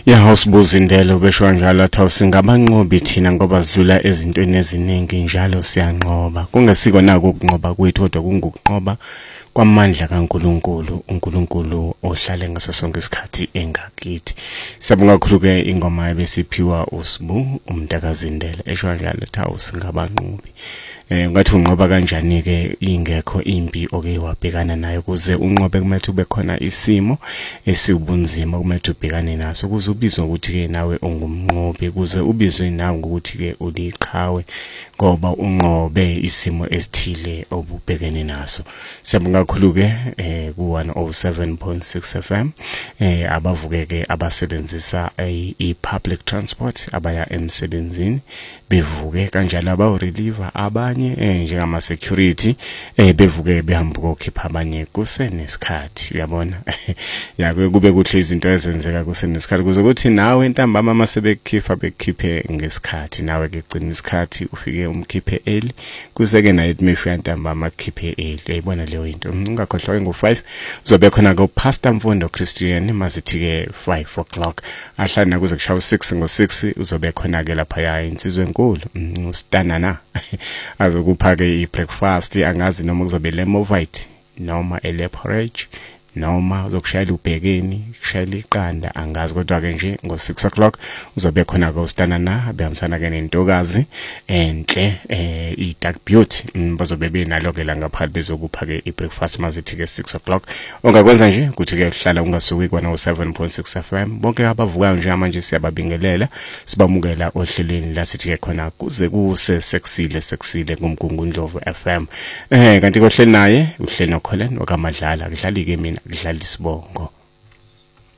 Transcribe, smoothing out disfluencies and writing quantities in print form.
Ya usibuzindelo besho njalo athi singabanqobi thina ngoba sidlula ezintweni eziningi njalo siyanqoba. Kungesiko nako ukunqoba kwethu kodwa kungukunqoba kwamandla kaNkuluNkulu, uNkulunkulu ohlale ngaso sonke isikhathi engakithi. Siyabonga kakhulu ke ingoma ebesiphiwa uSibu uMntakazindela esho njalo athi singabanqobi. Ngathi unqoba kanjani ke ingekho impi oke wabhekana nayo kuze unqobe kumele ube khona isimo esibunzima kumele ubhekane naso kuze ubizwe ukuthi ke nawe ungumnqobi kuze ubizwe nawe ukuthi ke uliqhawe ngoba unqobe isimo esithile obubhekene naso. Siyabonga kakhulu ke ku 107.6 FM abavukeke abasebenzisa i-public transport abaya emsebenzini bevuke kanjalo abawu-reliever abanye njengama security bevuke behamba ukukhipha abanye kusenesikhathi uyabona. Yakwe kube kuhle izinto ezenzeka kusenesikhathi kuze ukuthi nawe ntambama masebekhipa bekhiphe ngesikhathi nawe ke gcina isikhathi ufike umkhiphe early kuze ke naye mefika ntambama khiphe early uyayibona leyo into. Ungakhohlwa ngo5 uzobe khona ku Pastor Mfundo Christian mazithi ke 5 o'clock ahlana kuze kushawa 6 ngo6 uzobe khona ke lapha ya insizwe enkulu usitana na azokupha ke i-breakfast angazi noma kuzobe lemovite noma eleporridge noma uzokushayela ubhekeni kushayela iqanda angazi kodwa ke nje ngo6 o'clock uzobe khona ke usitana na behambisana ke nentokazi enhle i-dark beauty bazobe benalo ke la ngaphakathi bezokupha ke i-breakfast mazithi ke 6 o'clock. Ongakwenza nje ukuthi ke uhlala ungasuki kwa 7.6 FM bonke abavukayo nje manje siyababingelela sibamukela ohlelweni la sithi ke khona kuze kuse seksile kumgungundlovu FM. Kanti kohleli naye uhlelo Colin okaMadlala kudlali ke mina kudlala isibongo.